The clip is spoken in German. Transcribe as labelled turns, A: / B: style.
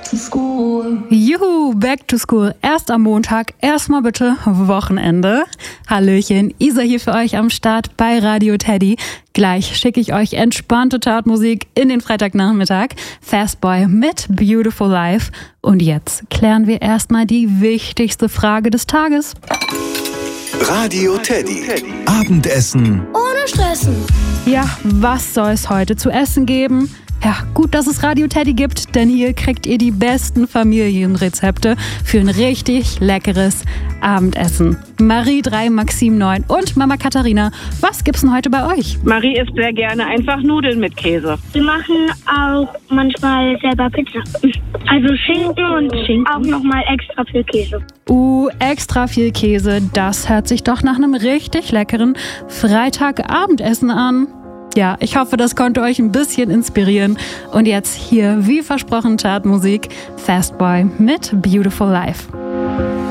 A: to school.
B: Juhu, back to school. Erst am Montag, erstmal bitte Wochenende. Hallöchen, Isa hier für euch am Start bei Radio Teddy. Gleich schicke ich euch entspannte Chartmusik in den Freitagnachmittag. Fastboy mit Beautiful Life. Und jetzt klären wir erstmal die wichtigste Frage des Tages.
C: Radio Teddy. Abendessen
D: ohne Stressen.
B: Ja, was soll es heute zu essen geben? Ja, gut, dass es Radio Teddy gibt, denn hier kriegt ihr die besten Familienrezepte für ein richtig leckeres Abendessen. Marie 3, Maxim 9 und Mama Katharina, was gibt's denn heute bei euch?
E: Marie isst sehr gerne einfach Nudeln mit Käse.
D: Wir machen auch manchmal selber Pizza. Also Schinken und auch nochmal extra viel Käse.
B: Extra viel Käse, das hört sich doch nach einem richtig leckeren Freitagabendessen an. Ja, ich hoffe, das konnte euch ein bisschen inspirieren. Und jetzt hier, wie versprochen, Chartmusik, Fastboy mit Beautiful Life.